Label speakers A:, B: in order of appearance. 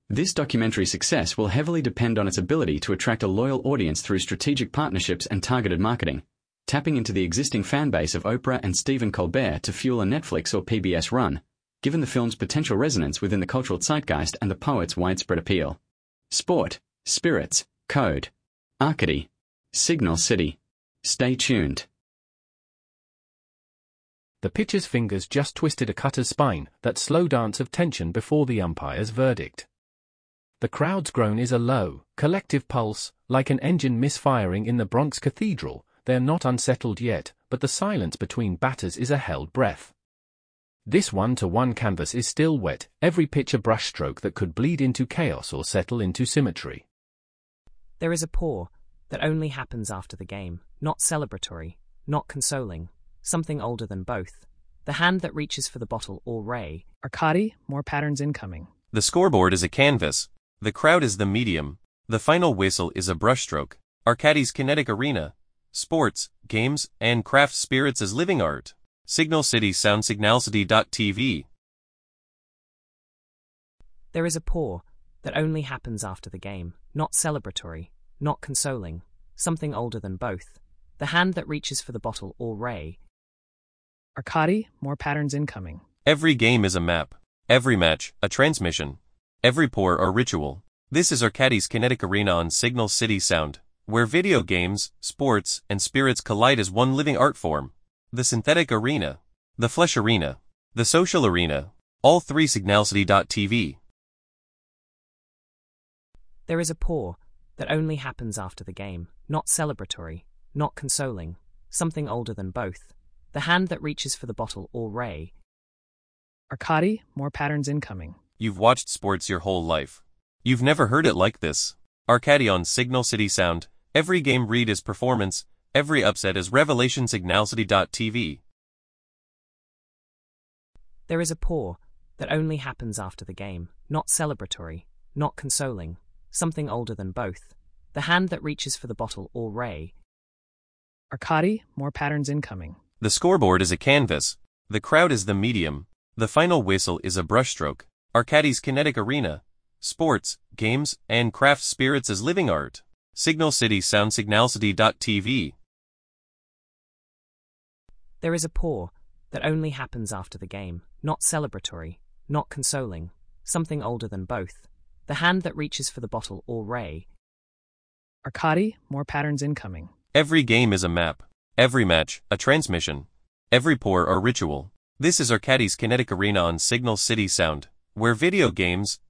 A: This documentary's success will heavily depend on its ability to attract a loyal audience through strategic partnerships and targeted marketing, tapping into the existing fan base of Oprah and Stephen Colbert to fuel a Netflix or PBS run, given the film's potential resonance within the cultural zeitgeist and the poet's widespread appeal. Sport, Spirits, Code, Arcady, Signal City. Stay tuned.
B: The pitcher's fingers just twisted a cutter's spine, that slow dance of tension before the umpire's verdict. The crowd's groan is a low, collective pulse, like an engine misfiring in the Bronx Cathedral. They're not unsettled yet, but the silence between batters is a held breath. This one-to-one canvas is still wet, every pitch a brushstroke that could bleed into chaos or settle into symmetry.
C: There is a pour that only happens after the game, not celebratory, not consoling, something older than both. The hand that reaches for the bottle or ray.
D: Arcady, more patterns incoming.
E: The scoreboard is a canvas. The crowd is the medium. The final whistle is a brushstroke. Arcady's kinetic arena. Sports, games, and craft spirits as living art. Signal City Sound Signalcity.tv.
C: There is a pour that only happens after the game, not celebratory, not consoling, something older than both. The hand that reaches for the bottle or ray.
D: Arcady, more patterns incoming.
E: Every game is a map. Every match, a transmission. Every pour a ritual. This is Arcady's kinetic arena on Signal City Sound, where video games, sports, and spirits collide as one living art form. The synthetic arena, the flesh arena, the social arena, all three Signalcity.tv.
C: There is a pour that only happens after the game, not celebratory, not consoling, something older than both. The hand that reaches for the bottle or ray.
D: Arcady, more patterns incoming.
E: You've watched sports your whole life. You've never heard it like this. Arcady on Signal City Sound. Every game read is performance. Every upset is revelation. Signalcity.tv.
C: There is a pour that only happens after the game, not celebratory, not consoling, something older than both. The hand that reaches for the bottle or ray.
D: Arcady, more patterns incoming.
E: The scoreboard is a canvas. The crowd is the medium. The final whistle is a brushstroke. Arcady's kinetic arena. Sports, games, and craft spirits as living art. Signal City Sound Signalcity.tv.
C: There is a pour that only happens after the game, not celebratory, not consoling, something older than both. The hand that reaches for the bottle or ray.
D: Arcady, more patterns incoming.
E: Every game is a map. Every match, a transmission. Every pour a ritual. This is Arcady's kinetic arena on Signal City Sound, where video games,